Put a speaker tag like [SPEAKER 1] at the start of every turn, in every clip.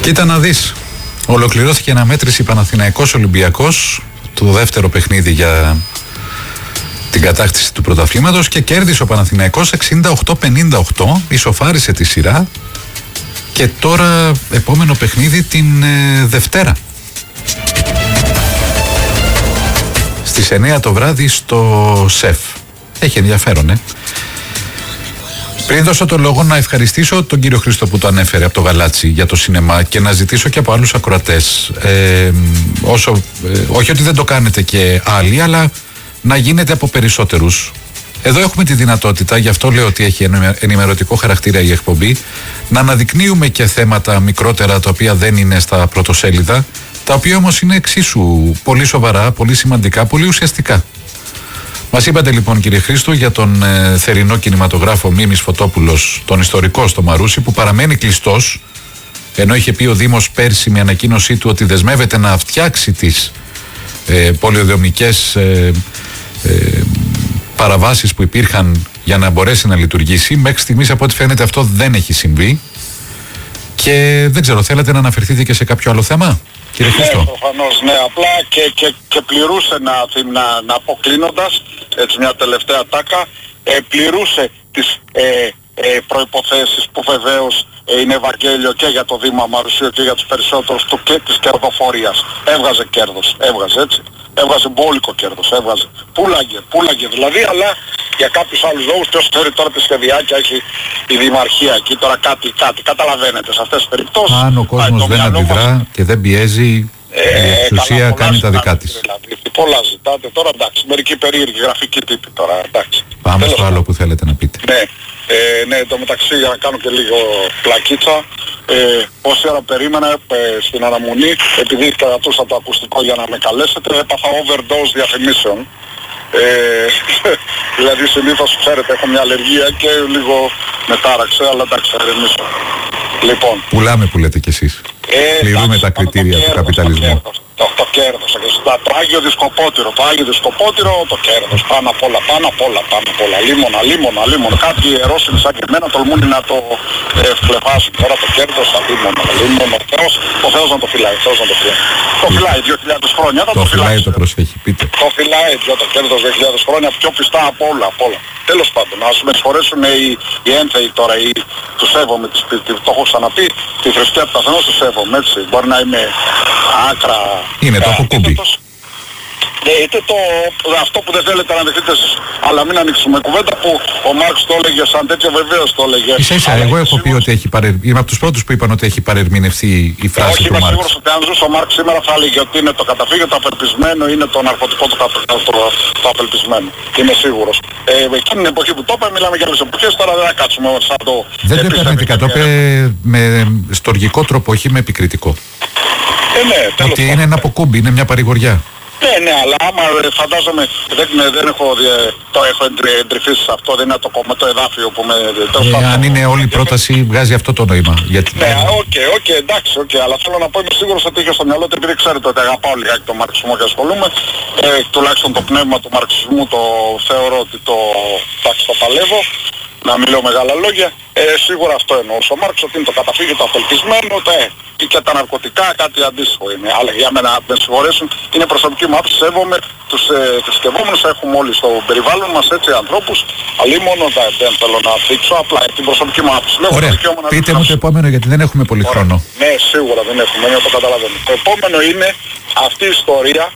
[SPEAKER 1] Κοίτα να δεις, ολοκληρώθηκε αναμέτρηση Παναθηναϊκός Ολυμπιακός, το δεύτερο παιχνίδι για την κατάκτηση του πρωταθλήματος, και κέρδισε ο Παναθηναϊκός 68-58, ισοφάρισε τη σειρά και τώρα επόμενο παιχνίδι την Δευτέρα στις 9 το βράδυ στο ΣΕΦ. Έχει ενδιαφέρον, Πριν δώσω το λόγο, να ευχαριστήσω τον κύριο Χρήστο που το ανέφερε από το Γαλάτσι για το σινεμά και να ζητήσω και από άλλους ακροατές, όχι ότι δεν το κάνετε και άλλοι, αλλά να γίνεται από περισσότερους. Εδώ έχουμε τη δυνατότητα, γι' αυτό λέω ότι έχει ενημερωτικό χαρακτήρα η εκπομπή, να αναδεικνύουμε και θέματα μικρότερα τα οποία δεν είναι στα πρωτοσέλιδα, τα οποία όμως είναι εξίσου πολύ σοβαρά, πολύ σημαντικά, πολύ ουσιαστικά. Μας είπατε λοιπόν, κύριε Χρήστο, για τον θερινό κινηματογράφο Μίμης Φωτόπουλος, τον ιστορικό στο Μαρούσι, που παραμένει κλειστός, ενώ είχε πει ο Δήμος πέρσι με ανακοίνωσή του ότι δεσμεύεται να φτιάξει τις πολεοδομικές παραβάσεις που υπήρχαν για να μπορέσει να λειτουργήσει. Μέχρι στιγμής, από ό,τι φαίνεται, αυτό δεν έχει συμβεί. Και δεν ξέρω, θέλετε να αναφερθείτε και σε κάποιο άλλο θέμα, κύριε Χρήστο?
[SPEAKER 2] Ναι, προφανώς, ναι, απλά και πληρούσε να αποκλίνοντας, έτσι μια τελευταία τάκα, πληρούσε τις προϋποθέσεις που βεβαίως είναι Ευαγγέλιο και για το Δήμα Μαρουσίου και για τους περισσότερους του και της κερδοφορίας. Έβγαζε κέρδος, έτσι. Έβγαζε μπόλικο κέρδος, πούλαγε δηλαδή, αλλά για κάποιους άλλους λόγους, ποιος ξέρει τώρα τι σχεδιάκια έχει η Δημαρχία εκεί, τώρα κάτι, καταλαβαίνετε σε αυτές τις περιπτώσεις.
[SPEAKER 1] Αν ο κόσμος δεν αντιδρά και δεν πιέζει, η εξουσία κάνει τα δικά της.
[SPEAKER 2] Δηλαδή, πολλά ζητάτε τώρα, εντάξει, μερικοί περίεργοι γραφικοί τύποι τώρα, εντάξει.
[SPEAKER 1] Πάμε στο άλλο που θέλετε να πείτε.
[SPEAKER 2] Ναι, το μεταξύ, για να κάνω και λίγο πλακίτσα, πόση ώρα περίμενα στην αναμονή, επειδή κρατούσα το ακουστικό για να με καλέσετε, έπαθα overdose διαφημίσεων. Δηλαδή συνήθως, ξέρετε, έχω μια αλλεργία και λίγο με τάραξε, αλλά εντάξει, θα ηρεμήσω. Λοιπόν,
[SPEAKER 1] πουλάμε που λέτε κι εσείς. Πληρούμε τα κριτήρια του καπιταλισμού.
[SPEAKER 2] Το κέρδος, το Άγιο Δισκοπότηρο, το κέρδος, πάνω απ' όλα, λίμωνα. Κάποιοι ιερόσυνοι σαν και εμένα τολμούν να το φλεβάσουν. Τώρα το κέρδος, λίμωνα, ο Θεός να το φυλάει, Το φυλάει 2.000 χρόνια,
[SPEAKER 1] το φυλάει, το προσέχει, πείτε.
[SPEAKER 2] Το φυλάει το κέρδος 2.000 χρόνια, πιο πιστά από όλα. Τέλος πάντων, ας με συγχωρέσουν οι ένθεοι τώρα, τους σέβομαι, το έχω ξαναπεί, τη θρησκεία του καθενός τους σέβομαι, έτσι. Μπορεί να είμαι άκρα.
[SPEAKER 1] Είναι το αποκούμπι.
[SPEAKER 2] Είτε αυτό που δεν θέλετε να δεχτείτε εσείς, αλλά μην ανοίξουμε κουβέντα που ο Μάρξ το έλεγε σαν τέτοιο, βεβαίως το έλεγε.
[SPEAKER 1] Ίσα-ίσα, εγώ έχω πει ότι έχει είμαι από τους πρώτους που είπαν ότι έχει παρερμηνευτεί η φράση του Μάρξ.
[SPEAKER 2] Είμαι σίγουρος ότι αν ζούσε ο Μάρξ σήμερα θα έλεγε ότι είναι το καταφύγιο, το απελπισμένο, είναι το ναρκωτικό το απελπισμένο. Είμαι σίγουρος. Εκείνη την εποχή που το είπα, μιλάμε για άλλες εποχές, τώρα δεν θα κάτσουμε σαν το...
[SPEAKER 1] Δεν το είπε αρνητικά, το είπε με στοργικό τρόπο, όχι με επικριτικό.
[SPEAKER 2] Ναι,
[SPEAKER 1] ότι είναι ένα αποκούμπι, είναι μια παρηγοριά.
[SPEAKER 2] Ναι, αλλά άμα φαντάζομαι δεν έχω εντρυφήσει σε αυτό, δεν είναι το εδάφιο που με...
[SPEAKER 1] αν είναι όλη η πρόταση βγάζει αυτό το νόημα.
[SPEAKER 2] Ναι, εντάξει, αλλά θέλω να πω, είμαι σίγουρος ότι είχε στο μυαλό του, επειδή ξέρετε ότι αγαπάω λιγάκι τον μαρξισμό και ασχολούμαι, τουλάχιστον το πνεύμα του μαρξισμού το θεωρώ ότι το παλεύω, να μιλώ μεγάλα λόγια, σίγουρα αυτό εννοούσε ο Μάρξ, ότι είναι το καταφύγιο, το απελπισμένο, και τα ναρκωτικά, κάτι αντίστοιχο είναι. Αλλά για μένα, να με συγχωρέσουν, είναι προσωπική μου άποψη, σέβομαι τους θρησκευόμενους, έχουμε όλοι στο περιβάλλον μας έτσι ανθρώπους, αλλή μόνο δεν θέλω να δείξω, απλά την προσωπική μου άποψη.
[SPEAKER 1] Ωραία, πείτε μου το επόμενο, γιατί δεν έχουμε πολύ χρόνο.
[SPEAKER 2] Ναι, σίγουρα δεν έχουμε, το καταλαβαίνω. Το επόμενο είναι αυτή η ιστορία,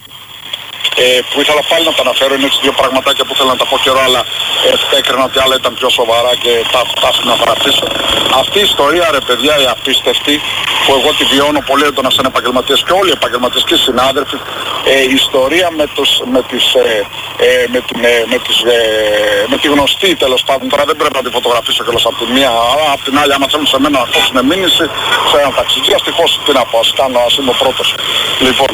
[SPEAKER 2] που ήθελα πάλι να τα αναφέρω, είναι έτσι δύο πραγματάκια που θέλω να τα πω καιρό, αλλά έκρινα ότι άλλα ήταν πιο σοβαρά και τα άφηνα να παρατήσω. Αυτή η ιστορία, ρε παιδιά, η απίστευτη, που εγώ τη βιώνω πολύ έντονα σαν επαγγελματίες και όλοι οι επαγγελματικοί συνάδελφοι, η ιστορία με τη γνωστή, τέλος πάντων, τώρα δεν πρέπει να τη φωτογραφίσω κιόλας από τη μία, από την άλλη, άμα θέλουν σε μένα να χώσουν μήνυση σε έναν ταξιτζή, αστυχώς τι να πω, ας είμαι ο πρώτος. Λοιπόν,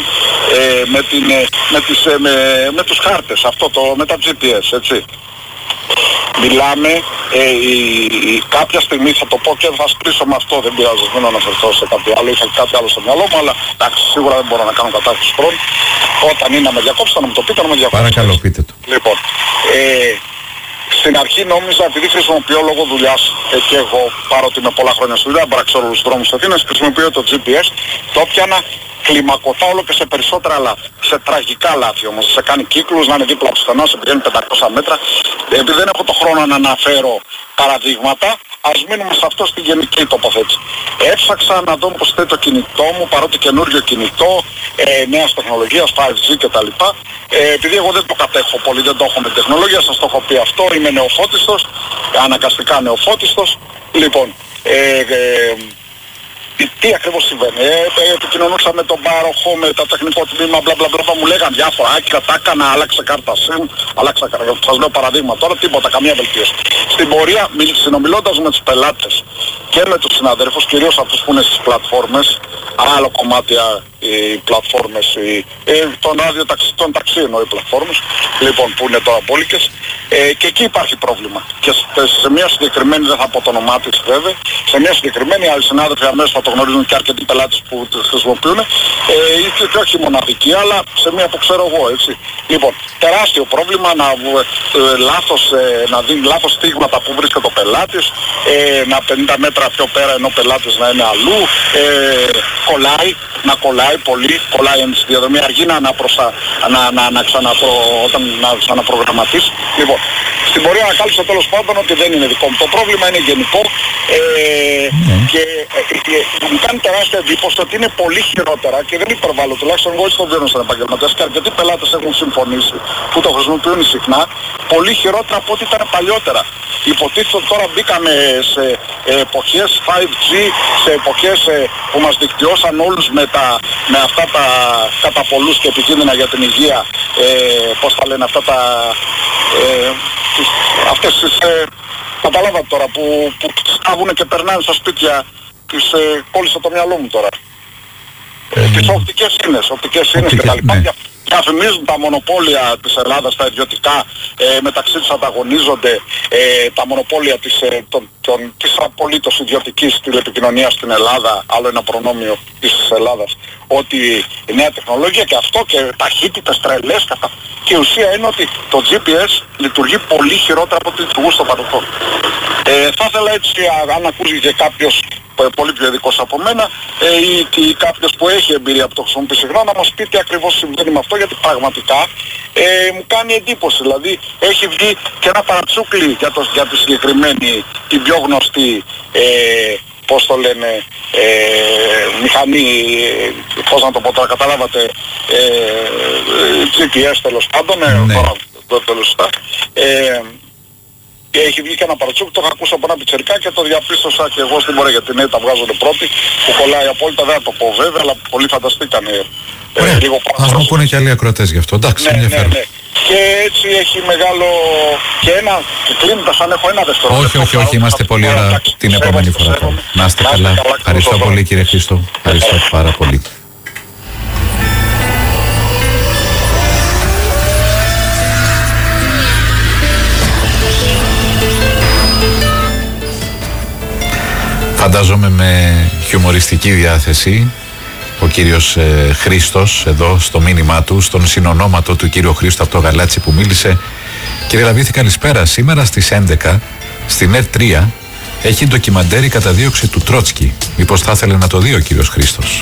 [SPEAKER 2] με τους χάρτες, με τα GPS, έτσι. Μιλάμε, κάποια στιγμή θα το πω και θα σπίσω με αυτό, δεν πειράζει, μην αναφερθώ σε κάτι άλλο, είχα κάτι άλλο στο μυαλό μου, αλλά εντάξει, σίγουρα δεν μπορώ να κάνω κατάρτιση χρόνου. Όταν είναι να με διακόψετε, να μου το πείτε, να με διακόψετε.
[SPEAKER 1] Παρακαλώ, πείτε το.
[SPEAKER 2] Λοιπόν, Στην αρχή νόμιζα, επειδή χρησιμοποιώ λόγω δουλειάς και εγώ, παρότι είμαι πολλά χρόνια στη δουλειά, δεν μπορώ να ξέρω όλους τους δρόμους της Αθήνας, χρησιμοποιώ το GPS, το έπιανα κλιμακωτά όλο και σε περισσότερα λάθη. Σε τραγικά λάθη όμως. Σε κάνει κύκλους, να είναι δίπλα από στενά, σε πηγαίνει 500 μέτρα. Επειδή δεν έχω το χρόνο να αναφέρω παραδείγματα, ας μείνουμε σε αυτό στη γενική τοποθέτηση. Έψαξα να δω πως θέτει το κινητό μου, παρότι καινούριο κινητό, νέας τεχνολογίας, 5G κτλ. Επειδή εγώ δεν το κατέχω πολύ, δεν το έχω με τεχνολογία, σας το έχω πει αυτό, είμαι νεοφώτιστος, αναγκαστικά νεοφώτιστος. Λοιπόν, τι ακριβώς συμβαίνει. Επικοινωνούσα με τον πάροχο, με το τεχνικό τμήμα, μπλα μπλα μπλα, μου λέγαν διάφορα άκυρα, τα έκανα, άλλαξε κάρτα SIM, άλλαξα κάρτα, σας λέω παραδείγμα τώρα, τίποτα, καμία βελτίωση. Στην πορεία, συνομιλώντας με τους πελάτες και με τους συναδέλφους, κυρίως αυτούς που είναι στις πλατφόρμες, άλλο κομμάτια οι πλατφόρμες, των ταξί εννοώ οι πλατφόρμες, λοιπόν που είναι τώρα μπόλικες, και εκεί υπάρχει πρόβλημα. Και σε μια συγκεκριμένη, δεν θα πω το όνομά της βέβαια, σε μια συγκεκριμένη, άλλοι συνάδελφοι αμέσως θα το γνωρίζουν και αρκετοί πελάτες που τις χρησιμοποιούν, και όχι μοναδική, αλλά σε μια που ξέρω εγώ, έτσι. Λοιπόν, τεράστιο πρόβλημα να δίνει λάθος στίγματα που βρίσκεται ο πελάτης, να 50 μέτρα πιο πέρα ενώ ο πελάτης να είναι αλλού, κολλάει πολύ, κολλάει στη διαδρομή, αργεί να ξαναπρογραμματίσει. Λοιπόν, στην πορεία ανακάλυψα τέλος πάντων ότι δεν είναι δικό μου. Το πρόβλημα είναι γενικό, και μου κάνει τεράστια εντύπωση ότι είναι πολύ χειρότερα, και δεν υπερβάλλω, τουλάχιστον εγώ έτσι το βγαίνω σαν επαγγελματίας και αρκετοί πελάτες έχουν συμφωνήσει που το χρησιμοποιούν συχνά, πολύ χειρότερα από ό,τι ήταν παλιότερα. Υποτίθεται ότι τώρα μπήκαμε σε εποχές 5G, σε εποχές που μας δικτυώσαν όλους με αυτά τα κατά πολλούς και επικίνδυνα για την υγεία, πώς τα λένε αυτά αυτές τις, καταλάβατε τώρα, που σκάβουν και περνάνε στα σπίτια, κόλλησα το μυαλό μου τώρα. Τις οπτικές ίνες και τα λοιπά. Και αφημίζουν τα μονοπόλια της Ελλάδας, τα ιδιωτικά, μεταξύ τους ανταγωνίζονται τα μονοπόλια της απολύτως ιδιωτικής τηλεπικοινωνίας στην Ελλάδα, άλλο ένα προνόμιο της Ελλάδας, ότι η νέα τεχνολογία και αυτό και ταχύτητες τρελές, και η ουσία είναι ότι το GPS λειτουργεί πολύ χειρότερα από ό,τι λειτουργούσε στο παρελθόν. Θα ήθελα έτσι, αν ακούσει και κάποιος πολύ πιο ειδικός από μένα, ή κάποιος που έχει εμπειρία από το χρησιμοποιεί συχνά, να μας πει τι ακριβώς συμβαίνει με αυτό, γιατί πραγματικά μου κάνει εντύπωση. Δηλαδή έχει βγει και ένα παρατσούκλι για τη συγκεκριμένη, την πιο γνωστή, πώς το λένε, μηχανή, πώς να το πω τώρα, καταλάβατε, GPS τέλος πάντων, έχει βγει και ένα παρατσούκι, το είχα ακούσει από ένα πιτσερικά και το διαπίστωσα και εγώ στην πορεία, γιατί ναι, τα βγάζονται πρώτοι, που κολλάει απόλυτα, δεν θα το πω βέβαια, αλλά πολλοί φανταστήκανε λίγο πάνω.
[SPEAKER 1] Ας μου πούνε και άλλοι ακροατές γι' αυτό, εντάξει, ενδιαφέρον. Ναι.
[SPEAKER 2] Και έτσι έχει μεγάλο και ένα, κλείνοντα αν έχω ένα δευτερόλεπτο.
[SPEAKER 1] Όχι, είμαστε πολύ ώρα την επόμενη φορά. Να είστε καλά. Ευχαριστώ πολύ κύριε Χρήστο, ευχαριστώ πάρα πολύ. Φαντάζομαι με χιουμοριστική διάθεση ο κύριος Χρήστος εδώ στο μήνυμά του, στον συνονόματο του κύριο Χρήστο από το Γαλάτσι που μίλησε. Κύριε Λαβίθη, καλησπέρα. Σήμερα στις 11 στην ΕΡΤ3 έχει ντοκιμαντέρ η καταδίωξη του Τρότσκι. Μήπως θα ήθελε να το δει ο κύριος Χρήστος?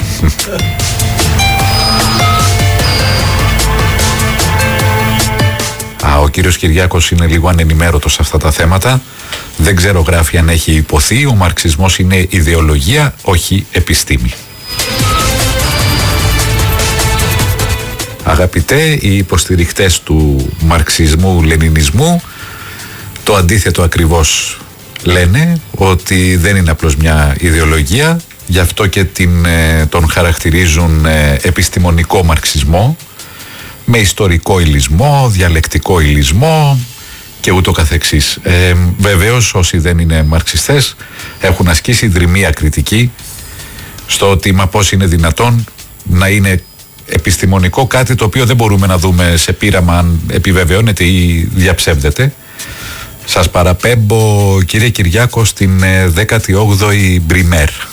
[SPEAKER 1] Ο κύριος Κυριάκος είναι λίγο ανενημέρωτος σε αυτά τα θέματα. Δεν ξέρω, γράφει, αν έχει υποθεί. Ο μαρξισμός είναι ιδεολογία, όχι επιστήμη. Αγαπητέ, οι υποστηρικτές του μαρξισμού, λενινισμού, το αντίθετο ακριβώς λένε, ότι δεν είναι απλώς μια ιδεολογία, γι' αυτό και τον χαρακτηρίζουν επιστημονικό μαρξισμό, με ιστορικό υλισμό, διαλεκτικό υλισμό και ούτω καθεξής. Βεβαίως όσοι δεν είναι μαρξιστές έχουν ασκήσει δρυμία κριτική στο ότι πώς είναι δυνατόν να είναι επιστημονικό κάτι το οποίο δεν μπορούμε να δούμε σε πείραμα αν επιβεβαιώνεται ή διαψεύδεται. Σας παραπέμπω κύριε Κυριάκο στην 18η Μπριμέρ.